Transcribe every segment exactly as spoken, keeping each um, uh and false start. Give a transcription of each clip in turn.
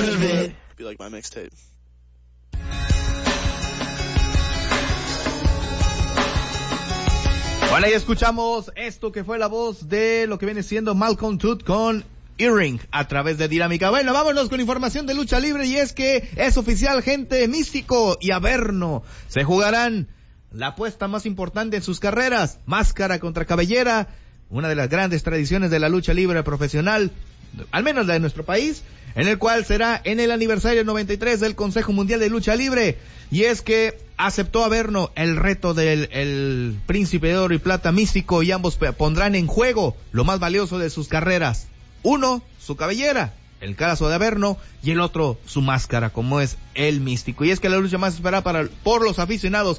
part of it. Be like my mixtape. Bueno, ahí escuchamos esto que fue la voz de lo que viene siendo Malcolm Tooth con Earring a través de Dinámica. Bueno, vámonos con información de lucha libre y es que es oficial, gente. Místico y Averno se jugarán la apuesta más importante en sus carreras, máscara contra cabellera, una de las grandes tradiciones de la lucha libre profesional, al menos la de nuestro país, en el cual será en el aniversario noventa y tres del Consejo Mundial de Lucha Libre. Y es que aceptó Averno el reto del el Príncipe de Oro y Plata Místico, y ambos pondrán en juego lo más valioso de sus carreras. Uno, su cabellera, el caso de Averno, y el otro, su máscara, como es el Místico. Y es que la lucha más esperada para, por los aficionados,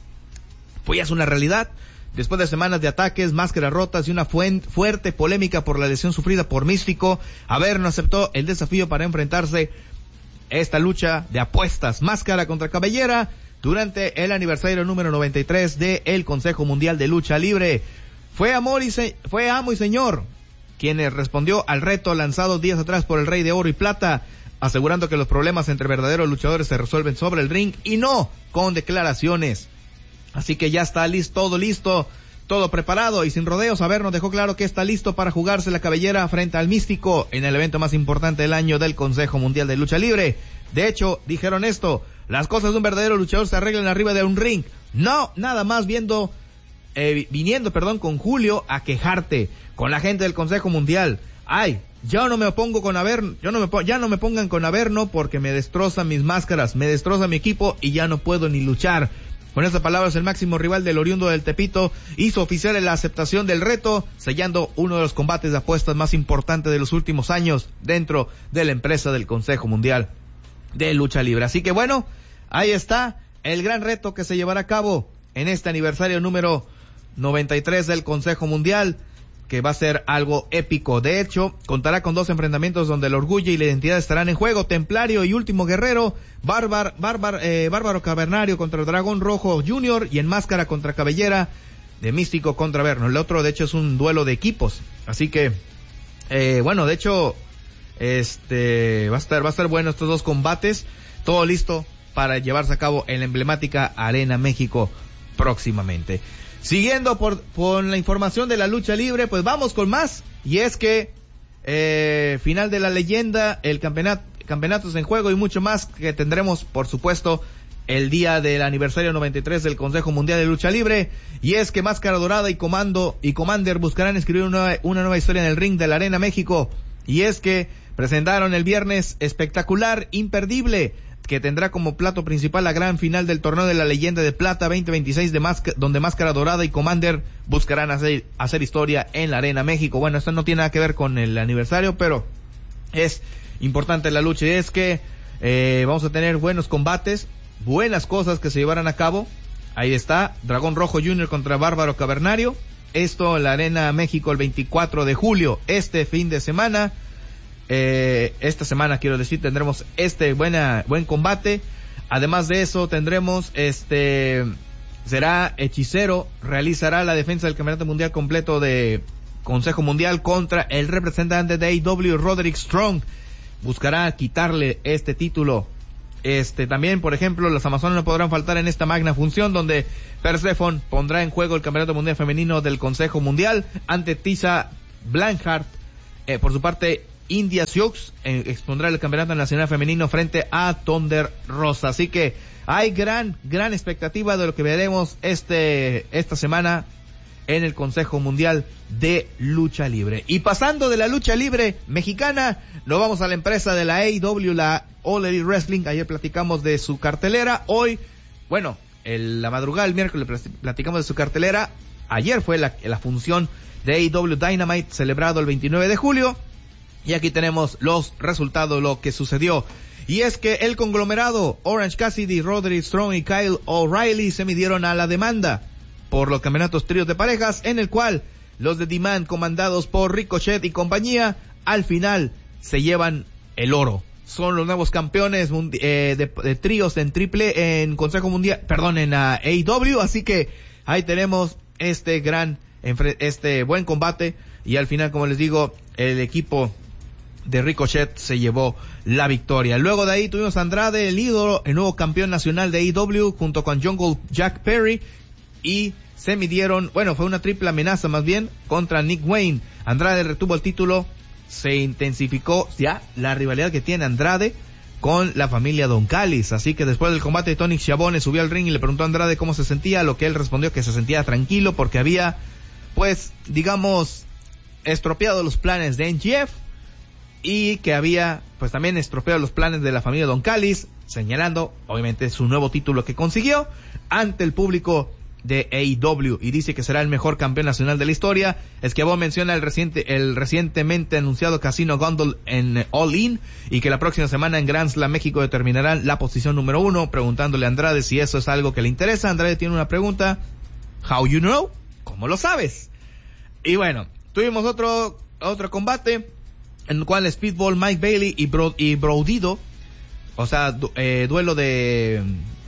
pues ya es una realidad. Después de semanas de ataques, máscaras rotas y una fuen- fuerte polémica por la lesión sufrida por Místico, Averno aceptó el desafío para enfrentarse a esta lucha de apuestas, máscara contra cabellera, durante el aniversario número noventa y tres del Consejo Mundial de Lucha Libre. Fue, amor y se- fue amo y señor quien respondió al reto lanzado días atrás por el Rey de Oro y Plata, asegurando que los problemas entre verdaderos luchadores se resuelven sobre el ring y no con declaraciones. Así que ya está listo, todo listo, todo preparado y sin rodeos. Averno dejó claro que está listo para jugarse la cabellera frente al Místico en el evento más importante del año del Consejo Mundial de Lucha Libre. De hecho, dijeron esto: las cosas de un verdadero luchador se arreglan arriba de un ring, no nada más viendo, eh, viniendo, perdón, con Julio a quejarte con la gente del Consejo Mundial. Ay, yo no me opongo con Averno, yo no me ya no me pongan con Averno porque me destrozan mis máscaras, me destroza mi equipo y ya no puedo ni luchar. Con estas palabras, el máximo rival del oriundo del Tepito hizo oficial la aceptación del reto, sellando uno de los combates de apuestas más importantes de los últimos años dentro de la empresa del Consejo Mundial de Lucha Libre. Así que bueno, ahí está el gran reto que se llevará a cabo en este aniversario número noventa y tres del Consejo Mundial, que va a ser algo épico. De hecho, contará con dos enfrentamientos donde el orgullo y la identidad estarán en juego: Templario y Último Guerrero, Bárbaro, Bárbaro, eh, Bárbaro Cavernario contra el Dragón Rojo Junior, y en máscara contra cabellera de Místico contra Averno. El otro, de hecho, es un duelo de equipos. Así que, eh, bueno, de hecho, este, va a estar, va a estar bueno estos dos combates. Todo listo para llevarse a cabo en la emblemática Arena México próximamente. Siguiendo por, por la información de la lucha libre, pues vamos con más. Y es que, eh, final de la leyenda, el campeonato, campeonatos en juego y mucho más que tendremos, por supuesto, el día del aniversario noventa y tres del Consejo Mundial de Lucha Libre. Y es que Máscara Dorada y Comando y Commander buscarán escribir una, una nueva historia en el ring de la Arena México. Y es que presentaron el viernes espectacular, imperdible, que tendrá como plato principal la gran final del torneo de la leyenda de plata veinte veintiséis, de Máscara, donde Máscara Dorada y Commander buscarán hacer, hacer historia en la Arena México. Bueno, esto no tiene nada que ver con el aniversario, pero es importante la lucha. Y es que eh, vamos a tener buenos combates, buenas cosas que se llevarán a cabo. Ahí está, Dragón Rojo Junior contra Bárbaro Cavernario. Esto en la Arena México el veinticuatro de julio, este fin de semana. Eh, esta semana, quiero decir, tendremos este buena, buen combate. Además de eso, tendremos este, será Hechicero, realizará la defensa del campeonato mundial completo de Consejo Mundial contra el representante de A E W, Roderick Strong. Buscará quitarle este título. Este, también, por ejemplo, los Amazonas no podrán faltar en esta magna función, donde Persephone pondrá en juego el campeonato mundial femenino del Consejo Mundial ante Tisa Blanchard. Eh, por su parte, India Sioux eh, expondrá el campeonato nacional femenino frente a Thunder Rosa. Así que hay gran, gran expectativa de lo que veremos este, esta semana en el Consejo Mundial de Lucha Libre. Y pasando de la lucha libre mexicana, nos vamos a la empresa de la A E W, la All Elite Wrestling. Ayer platicamos de su cartelera. Hoy, bueno, el, la madrugada del miércoles platicamos de su cartelera. Ayer fue la, la función de A E W Dynamite, celebrado el veintinueve de julio. Y aquí tenemos los resultados, lo que sucedió. Y es que el conglomerado Orange Cassidy, Roderick Strong y Kyle O'Reilly se midieron a la demanda por los campeonatos tríos de parejas, en el cual los de Demand, comandados por Ricochet y compañía, al final se llevan el oro. Son los nuevos campeones eh, de, de tríos en triple, en Consejo Mundial, perdón, en uh, A E W. Así que ahí tenemos este gran, este buen combate. Y al final, como les digo, el equipo de Ricochet se llevó la victoria. Luego de ahí tuvimos a Andrade, el ídolo, el nuevo campeón nacional de A E W, junto con Jungle Jack Perry, y se midieron, bueno, fue una triple amenaza más bien, contra Nick Wayne. Andrade retuvo el título, se intensificó ya la rivalidad que tiene Andrade con la familia Don Callis, así que después del combate Tony Schiavone subió al ring y le preguntó a Andrade cómo se sentía, a lo que él respondió que se sentía tranquilo porque había, pues, digamos, estropeado los planes de N G F, y que había pues también estropeado los planes de la familia Don Callis, señalando obviamente su nuevo título que consiguió ante el público de A E W, y dice que será el mejor campeón nacional de la historia. Esquiabón menciona el reciente el recientemente anunciado Casino Gondol en All In, y que la próxima semana en Grand Slam México determinarán la posición número uno, preguntándole a Andrade si eso es algo que le interesa. Andrade tiene una pregunta: How you know? ¿Cómo lo sabes? Y bueno, tuvimos otro otro combate en el cual Speedball, Mike Bailey y, Bro, y Brodido, o sea, du, eh, duelo de,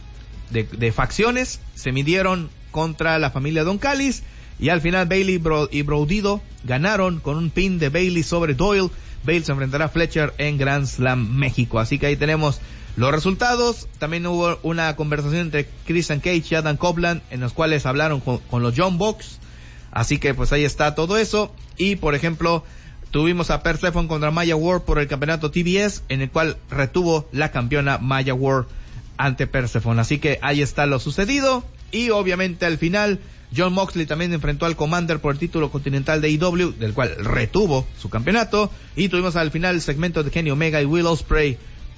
de de facciones, se midieron contra la familia Don Callis, y al final Bailey Bro, y Brodido ganaron con un pin de Bailey sobre Doyle. Bailey se enfrentará a Fletcher en Grand Slam México. Así que ahí tenemos los resultados. También hubo una conversación entre Christian Cage y Adam Copeland, en los cuales hablaron con, con los Young Bucks. Así que pues ahí está todo eso. Y por ejemplo, tuvimos a Persephone contra Maya Ward por el campeonato T B S, en el cual retuvo la campeona Maya Ward ante Persephone. Así que ahí está lo sucedido. Y obviamente al final Jon Moxley también enfrentó al Commander por el título continental de A E W, del cual retuvo su campeonato. Y tuvimos al final el segmento de Kenny Omega y Will Ospreay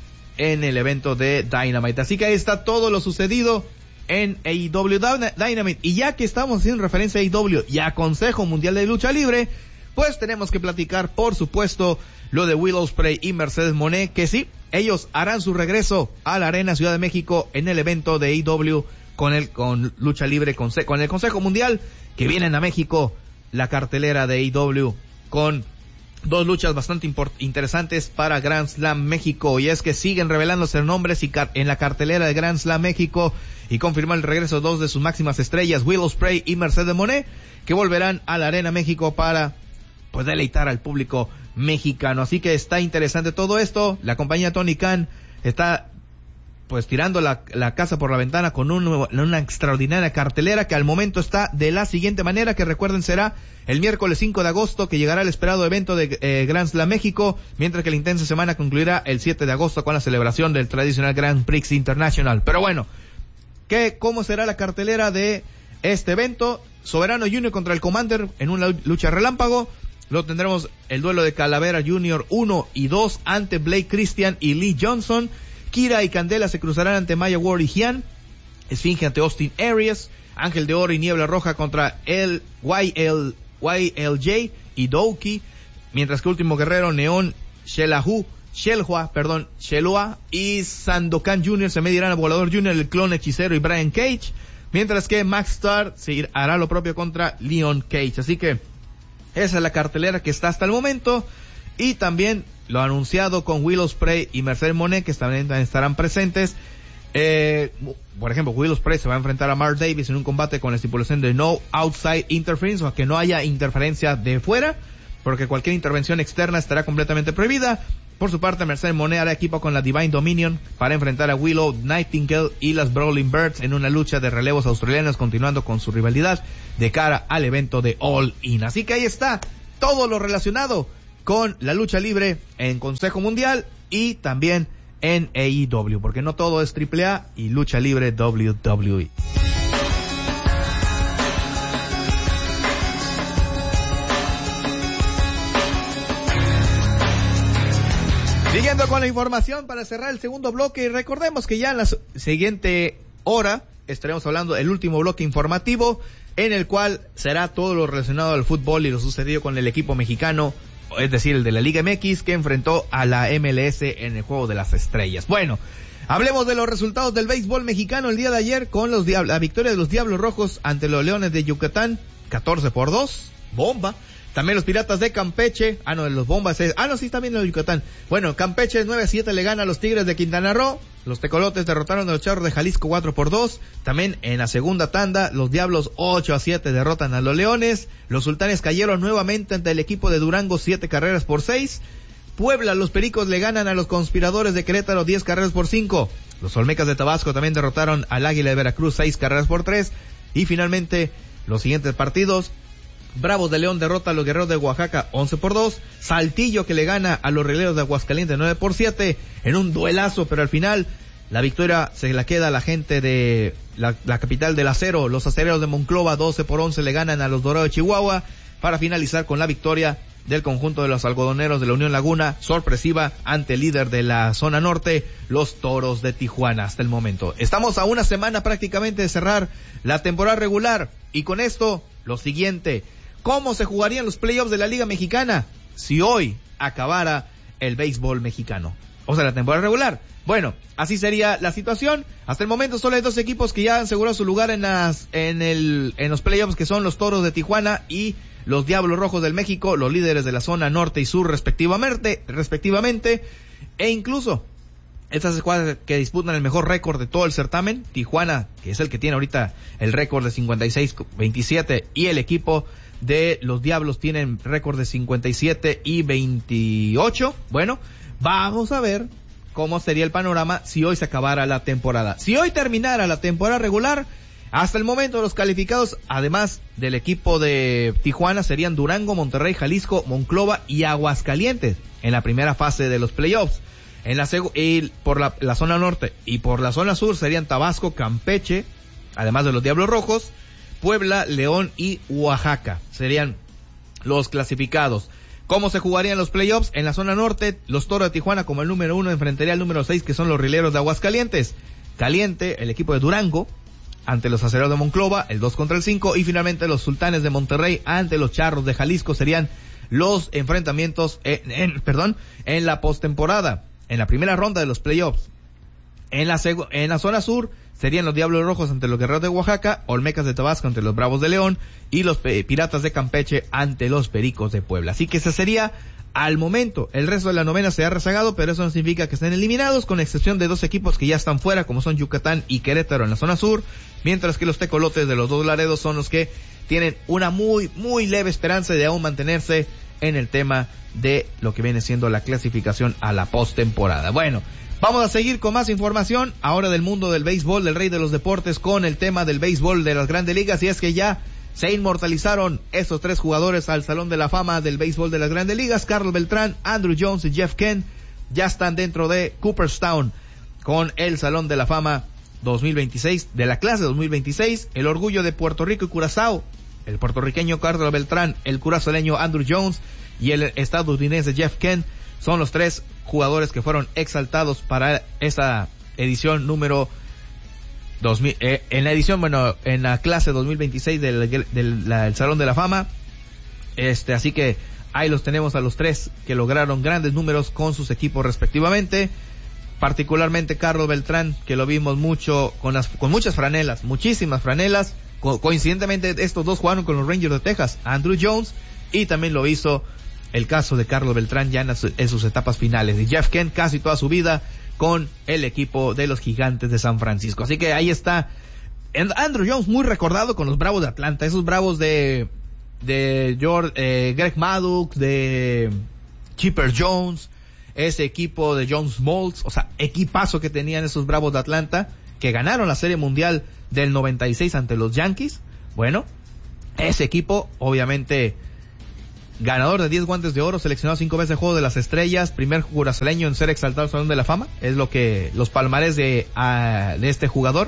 en el evento de Dynamite. Así que ahí está todo lo sucedido en A E W Dynamite. Y ya que estamos haciendo referencia a A E W y a Consejo Mundial de Lucha Libre, pues tenemos que platicar, por supuesto, lo de Will Ospreay y Mercedes Moné, que sí, ellos harán su regreso a la Arena Ciudad de México en el evento de A E W con el con Lucha Libre, con, con el Consejo Mundial, que vienen a México, la cartelera de A E W con dos luchas bastante import- interesantes para Grand Slam México. Y es que siguen revelándose nombres y car- en la cartelera de Grand Slam México, y confirman el regreso de dos de sus máximas estrellas, Will Ospreay y Mercedes Moné, que volverán a la Arena México para pues deleitar al público mexicano. Así que está interesante todo esto. La compañía Tony Khan está pues tirando la, la casa por la ventana con un, una extraordinaria cartelera que al momento está de la siguiente manera, que recuerden será el miércoles cinco de agosto, que llegará el esperado evento de eh, Grand Slam México, mientras que la intensa semana concluirá el siete de agosto con la celebración del tradicional Grand Prix International. Pero bueno, ¿qué, cómo será la cartelera de este evento? Soberano Junior contra el Commander en una lucha relámpago. Luego tendremos el duelo de Calavera Junior uno y dos ante Blake Christian y Lee Johnson. Kira y Candela se cruzarán ante Maya Ward y Gian. Esfinge ante Austin Aries. Ángel de Oro y Niebla Roja contra el Y L, Y L J y Douki. Mientras que Último Guerrero, Neón, Shelahu, Shelhua, perdón, Shelua y Sandokan Junior se medirán a Volador Junior, el Clon Hechicero y Brian Cage. Mientras que Max Star se hará lo propio contra Leon Cage. Así que esa es la cartelera que está hasta el momento. Y también lo anunciado con Will Ospreay y Mercedes Moné, que también estarán presentes. Eh, por ejemplo, Will Ospreay se va a enfrentar a Mark Davis en un combate con la estipulación de no outside interference, o que no haya interferencia de fuera, porque cualquier intervención externa estará completamente prohibida. Por su parte, Mercedes Moné hará equipo con la Divine Dominion para enfrentar a Willow Nightingale y las Brawling Birds en una lucha de relevos australianos, continuando con su rivalidad de cara al evento de All In. Así que ahí está todo lo relacionado con la lucha libre en Consejo Mundial y también en A E W, porque no todo es triple A y lucha libre W W E. Siguiendo con la información para cerrar el segundo bloque, y recordemos que ya en la siguiente hora estaremos hablando del último bloque informativo, en el cual será todo lo relacionado al fútbol y lo sucedido con el equipo mexicano, es decir, el de la Liga M X, que enfrentó a la M L S en el Juego de las Estrellas. Bueno, hablemos de los resultados del béisbol mexicano el día de ayer, con los Diablos, la victoria de los Diablos Rojos ante los Leones de Yucatán, catorce por dos, bomba. También los Piratas de Campeche, ah no, los Bombas, es, ah no, sí, también los de Yucatán. Bueno, Campeche nueve a siete le gana a los Tigres de Quintana Roo. Los Tecolotes derrotaron a los Charros de Jalisco cuatro por dos. También en la segunda tanda, los Diablos ocho a siete derrotan a los Leones. Los Sultanes cayeron nuevamente ante el equipo de Durango siete carreras por seis. Puebla, los Pericos le ganan a los Conspiradores de Querétaro diez carreras por cinco. Los Olmecas de Tabasco también derrotaron al Águila de Veracruz seis carreras por tres. Y finalmente, los siguientes partidos: Bravos de León derrota a los Guerreros de Oaxaca once por dos. Saltillo que le gana a los Rieleros de Aguascalientes nueve por siete en un duelazo, pero al final la victoria se la queda a la gente de la, la capital del acero. Los Acereros de Monclova doce por once le ganan a los Dorados de Chihuahua, para finalizar con la victoria del conjunto de los algodoneros de la Unión Laguna, sorpresiva ante el líder de la zona norte, los Toros de Tijuana hasta el momento. Estamos a una semana prácticamente de cerrar la temporada regular, y con esto, lo siguiente: ¿cómo se jugarían los playoffs de la Liga Mexicana si hoy acabara el béisbol mexicano? O sea, la temporada regular. Bueno, así sería la situación. Hasta el momento solo hay dos equipos que ya han asegurado su lugar en las, en el, en los playoffs, que son los Toros de Tijuana y los Diablos Rojos del México, los líderes de la zona norte y sur respectivamente, respectivamente, e incluso estas escuadras que disputan el mejor récord de todo el certamen: Tijuana, que es el que tiene ahorita el récord de cincuenta y seis veintisiete, y el equipo de los Diablos tienen récord de cincuenta y siete y veintiocho. Bueno, vamos a ver cómo sería el panorama si hoy se acabara la temporada. Si hoy terminara la temporada regular, hasta el momento los calificados, además del equipo de Tijuana, serían Durango, Monterrey, Jalisco, Monclova y Aguascalientes en la primera fase de los playoffs. En la seg- y por la, la zona norte y por la zona sur serían Tabasco, Campeche, además de los Diablos Rojos, Puebla, León y Oaxaca. Serían los clasificados. ¿Cómo se jugarían los playoffs? En la zona norte, los Toros de Tijuana como el número uno enfrentaría al número seis, que son los Rieleros de Aguascalientes. Caliente, el equipo de Durango ante los Acereros de Monclova, el dos contra el cinco, y finalmente los Sultanes de Monterrey ante los Charros de Jalisco serían los enfrentamientos en, en perdón, en la postemporada, en la primera ronda de los playoffs. En la seg- en la zona sur serían los Diablos Rojos ante los Guerreros de Oaxaca, Olmecas de Tabasco ante los Bravos de León y los eh, Piratas de Campeche ante los Pericos de Puebla. Así que ese sería al momento. El resto de la novena se ha rezagado, pero eso no significa que estén eliminados, con excepción de dos equipos que ya están fuera, como son Yucatán y Querétaro en la zona sur, mientras que los Tecolotes de los dos Laredos son los que tienen una muy, muy leve esperanza de aún mantenerse en el tema de lo que viene siendo la clasificación a la postemporada. Bueno, vamos a seguir con más información ahora del mundo del béisbol, del rey de los deportes, con el tema del béisbol de las Grandes Ligas, y es que ya se inmortalizaron estos tres jugadores al Salón de la Fama del béisbol de las Grandes Ligas. Carlos Beltrán, Andrew Jones y Jeff Kent ya están dentro de Cooperstown con el Salón de la Fama dos mil veintiséis, de la clase dos mil veintiséis. El orgullo de Puerto Rico y Curazao, el puertorriqueño Carlos Beltrán, el curazoleño Andrew Jones y el estadounidense Jeff Kent son los tres jugadores que fueron exaltados para esta edición número dos mil, eh, en la edición, bueno, en la clase dos mil veintiséis del, del la, el Salón de la Fama. Este, así que ahí los tenemos a los tres que lograron grandes números con sus equipos respectivamente. Particularmente Carlos Beltrán, que lo vimos mucho con las, con muchas franelas, muchísimas franelas. Co- coincidentemente estos dos jugaron con los Rangers de Texas, Andrew Jones, y también lo hizo el caso de Carlos Beltrán ya en, las, en sus etapas finales. Y Jeff Kent casi toda su vida con el equipo de los Gigantes de San Francisco. Así que ahí está Andrew Jones, muy recordado con los Bravos de Atlanta, esos Bravos de de George, eh, Greg Maddux, de Chipper Jones, ese equipo de John Smoltz, o sea, equipazo que tenían esos Bravos de Atlanta, que ganaron la Serie Mundial del noventa y seis ante los Yankees. Bueno, ese equipo, obviamente, ganador de diez guantes de oro, seleccionado cinco veces al Juego de las Estrellas, primer curazoleño en ser exaltado al Salón de la Fama, es lo que, los palmares de, uh, de este jugador,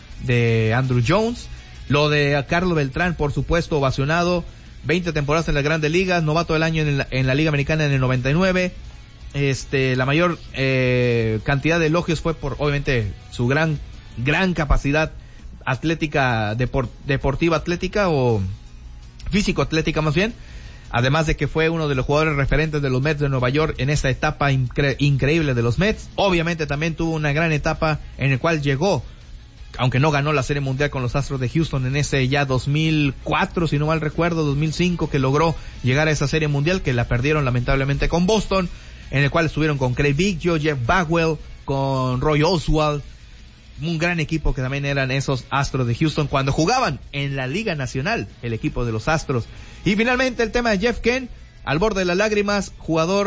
de Andrew Jones. Lo de Carlos Beltrán, por supuesto, ovacionado, veinte temporadas en las Grandes Ligas, novato del año en la, en la Liga Americana en el noventa y nueve. Este, la mayor eh, cantidad de elogios fue por, obviamente, su gran, gran capacidad atlética, depor, deportiva atlética o físico atlética más bien. Además de que fue uno de los jugadores referentes de los Mets de Nueva York en esta etapa incre- increíble de los Mets. Obviamente también tuvo una gran etapa en la cual llegó, aunque no ganó la Serie Mundial con los Astros de Houston en ese ya dos mil cuatro, si no mal recuerdo, dos mil cinco, que logró llegar a esa Serie Mundial, que la perdieron lamentablemente con Boston, en el cual estuvieron con Craig Biggio, Jeff Bagwell, con Roy Oswalt, un gran equipo que también eran esos Astros de Houston cuando jugaban en la Liga Nacional, el equipo de los Astros. Y finalmente el tema de Jeff Kent, al borde de las lágrimas, jugador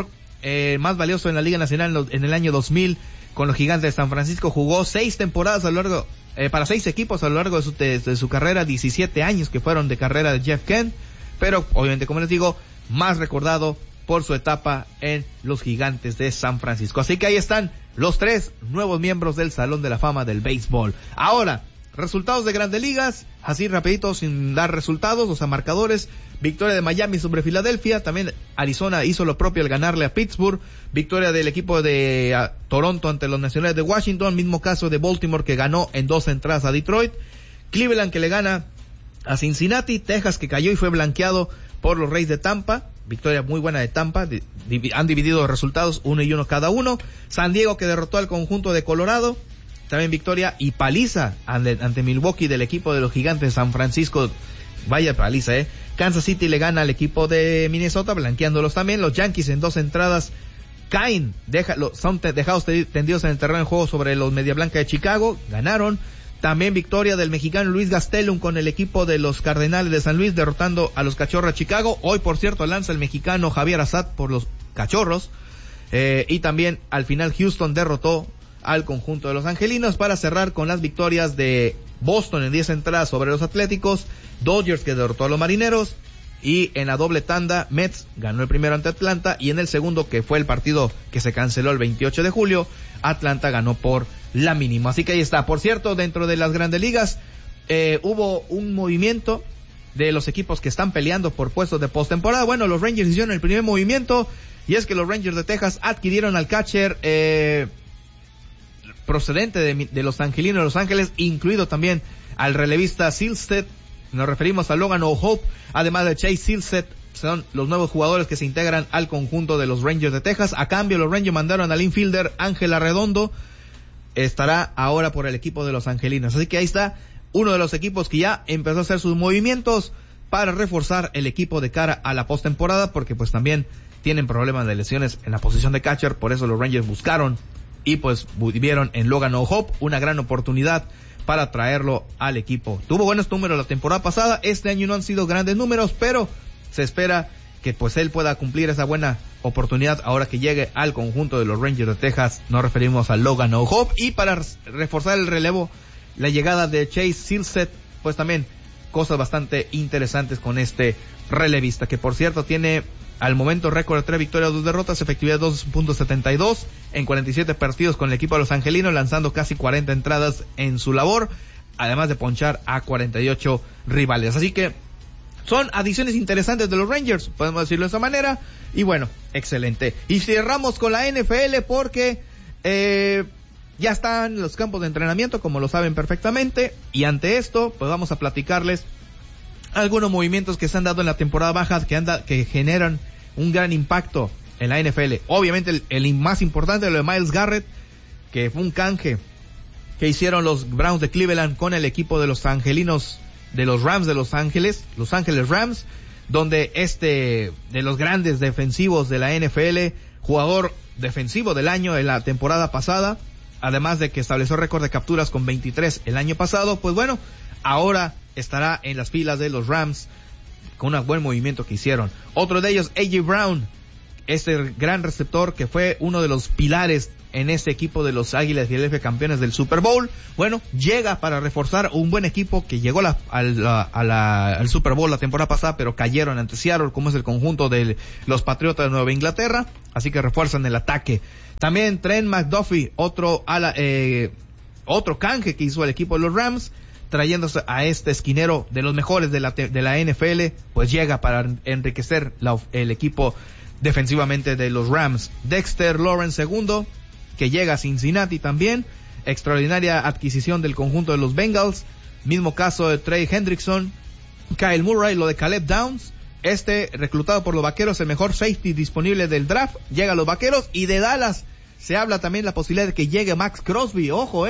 eh, más valioso en la Liga Nacional en, lo, en el año dos mil con los Gigantes de San Francisco. Jugó seis temporadas a lo largo, eh, para seis equipos a lo largo de su, de, de su carrera, diecisiete años que fueron de carrera de Jeff Kent, pero obviamente, como les digo, más recordado por su etapa en los Gigantes de San Francisco. Así que ahí están los tres nuevos miembros del Salón de la Fama del Béisbol. Ahora, resultados de Grandes Ligas, así rapidito, sin dar resultados, o sea, marcadores. Victoria de Miami sobre Filadelfia, también Arizona hizo lo propio al ganarle a Pittsburgh. Victoria del equipo de uh, Toronto ante los Nacionales de Washington, mismo caso de Baltimore que ganó en dos entradas a Detroit. Cleveland que le gana a Cincinnati, Texas que cayó y fue blanqueado por los Reyes de Tampa. Victoria muy buena de Tampa, di, di, han dividido los resultados uno y uno cada uno. San Diego que derrotó al conjunto de Colorado, también victoria y paliza ante, ante Milwaukee del equipo de los Gigantes de San Francisco, vaya paliza, eh. Kansas City le gana al equipo de Minnesota, blanqueándolos también. Los Yankees en dos entradas caen, deja, lo, son te, dejados tendidos en el terreno de juego sobre los Media Blanca de Chicago, ganaron. También victoria del mexicano Luis Gastelum con el equipo de los Cardenales de San Luis, derrotando a los Cachorros de Chicago. Hoy, por cierto, lanza el mexicano Javier Assad por los Cachorros. Eh, y también, al final, Houston derrotó al conjunto de los Angelinos, para cerrar con las victorias de Boston en diez entradas sobre los Atléticos, Dodgers que derrotó a los Marineros, y en la doble tanda, Mets ganó el primero ante Atlanta, y en el segundo, que fue el partido que se canceló el veintiocho de julio, Atlanta ganó por la mínima. Así que ahí está. Por cierto, dentro de las Grandes Ligas, eh, hubo un movimiento de los equipos que están peleando por puestos de postemporada. Bueno, los Rangers hicieron el primer movimiento, y es que los Rangers de Texas adquirieron al catcher, eh, procedente de, de los Angelinos de Los Ángeles, incluido también al relevista Silseth. Nos referimos a Logan O'Hoppe, además de Chase Silseth. Son los nuevos jugadores que se integran al conjunto de los Rangers de Texas. A cambio, los Rangers mandaron al infielder Ángel Arredondo, estará ahora por el equipo de los Angelinos. Así que ahí está uno de los equipos que ya empezó a hacer sus movimientos para reforzar el equipo de cara a la postemporada, porque pues también tienen problemas de lesiones en la posición de catcher. Por eso los Rangers buscaron y pues vieron en Logan O'Hoppe una gran oportunidad para traerlo al equipo. Tuvo buenos números la temporada pasada, este año no han sido grandes números, pero se espera que pues él pueda cumplir esa buena oportunidad ahora que llegue al conjunto de los Rangers de Texas. Nos referimos a Logan O'Hoppe, y para reforzar el relevo, la llegada de Chase Silseth, pues también cosas bastante interesantes con este relevista, que por cierto tiene al momento récord de tres victorias, dos derrotas, efectividad dos punto setenta y dos en cuarenta y siete partidos con el equipo de los Angelinos, lanzando casi cuarenta entradas en su labor, además de ponchar a cuarenta y ocho rivales. Así que son adiciones interesantes de los Rangers, podemos decirlo de esa manera, y bueno, excelente. Y cerramos con la N F L porque eh, ya están los campos de entrenamiento, como lo saben perfectamente, y ante esto, pues vamos a platicarles algunos movimientos que se han dado en la temporada baja que, anda, que generan un gran impacto en la N F L. Obviamente el, el más importante, lo de Myles Garrett, que fue un canje que hicieron los Browns de Cleveland con el equipo de los Angelinos, de los Rams de Los Ángeles, Los Ángeles Rams, donde este, de los grandes defensivos de la N F L, jugador defensivo del año en la temporada pasada, además de que estableció récord de capturas con veintitrés el año pasado, pues bueno, ahora estará en las filas de los Rams con un buen movimiento que hicieron. Otro de ellos, A J Brown, este gran receptor que fue uno de los pilares en ese equipo de los Águilas de Filadelfia, campeones del Super Bowl. Bueno, llega para reforzar un buen equipo que llegó la, a la, a la, al Super Bowl la temporada pasada, pero cayeron ante Seattle, como es el conjunto de los Patriotas de Nueva Inglaterra, así que refuerzan el ataque. También Trent McDuffie, otro ala, eh, otro canje que hizo el equipo de los Rams, trayéndose a este esquinero de los mejores de la, de la N F L, pues llega para enriquecer la, el equipo defensivamente de los Rams. Dexter Lawrence segundo, que llega a Cincinnati también, extraordinaria adquisición del conjunto de los Bengals. Mismo caso de Trey Hendrickson, Kyle Murray, lo de Caleb Downs, este reclutado por los Vaqueros, el mejor safety disponible del draft, llega a los Vaqueros. Y de Dallas se habla también la posibilidad de que llegue Max Crosby, ojo, eh.